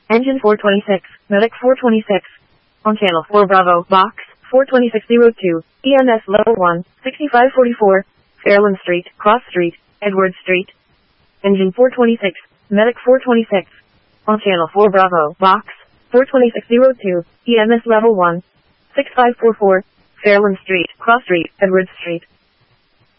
Engine 426, Medic 426. On channel 4 Bravo, box 42602, EMS level 1, 6544, Fairland Street, Cross Street, Edward Street. Engine 426, Medic 426. On channel 4 Bravo, box 42602, EMS level 1, 6544, Fairland Street, Cross Street, Edward Street.